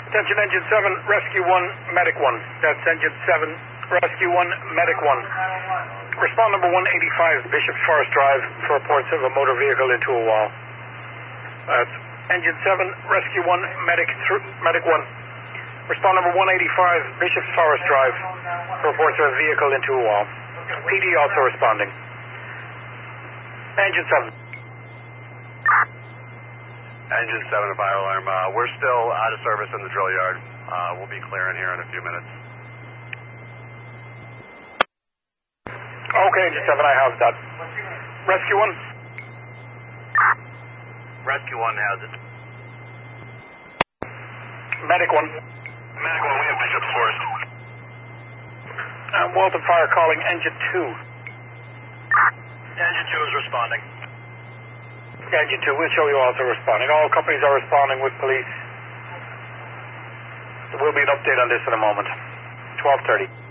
Attention Engine 7, Rescue 1, Medic 1. That's Engine 7, Rescue 1, Medic 1. Respond number 185, Bishop's Forest Drive, for reports of a motor vehicle into a wall. That's Engine 7, Rescue 1, Medic 1. Respond number 185, Bishop's Forest Drive, for reports of a vehicle into a wall. PD also responding. Engine 7. Engine 7 fire alarm. We're still out of service in the drill yard. We'll be clearing here in a few minutes. Okay, Engine 7, I have that. Rescue 1? Rescue 1 has it. Medic 1? Medic 1, we have Bishop's Forest. Walton Fire calling Engine 2. Engine 2 is responding. Engine 2, we'll show you also responding. All companies are responding with police. There will be an update on this in a moment. 12:30.